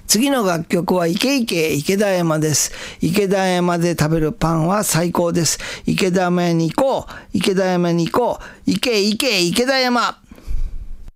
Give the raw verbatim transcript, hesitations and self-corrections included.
次の楽曲はイケイケ池田山です。池田山で食べるパンは最高です。池田山に行こう。池田山に行こう。イケイケ池田山。